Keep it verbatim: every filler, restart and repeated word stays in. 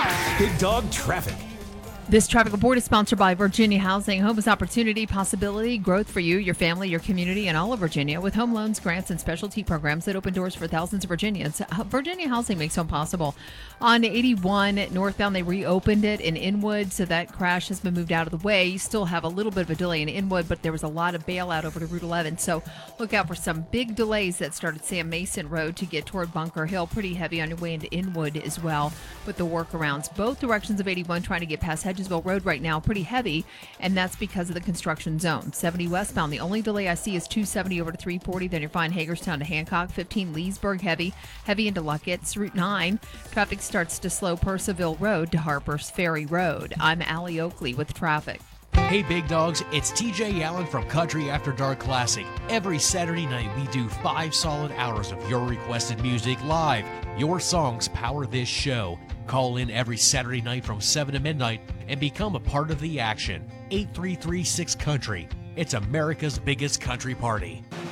Big Dog Traffic. This traffic report is sponsored by Virginia Housing. Home is opportunity, possibility, growth for you, your family, your community, and all of Virginia. With home loans, grants, and specialty programs that open doors for thousands of Virginians, Virginia Housing makes home possible. On eighty-one northbound, they reopened it in Inwood, so that crash has been moved out of the way. You still have a little bit of a delay in Inwood, but there was a lot of bailout over to Route eleven. So look out for some big delays that started Sam Mason Road to get toward Bunker Hill. Pretty heavy on your way into Inwood as well with the workarounds. Both directions of eighty-one trying to get past Hedgesville Road right now, pretty heavy, and that's because of the construction zone. seventy westbound, the only delay I see is two seventy over to three forty. Then you're fine Hagerstown to Hancock. fifteen Leesburg, heavy. Heavy into Luckett's. Route nine, traffic starts to slow Purcellville Road to Harper's Ferry Road. I'm Allie Oakley with traffic. Hey Big Dogs, it's T J Allen from Country After Dark Classic. Every Saturday night we do five solid hours of your requested music live. Your songs power this show. Call in every Saturday night from seven to midnight and become a part of the action. eight three three six Country. It's America's biggest country party.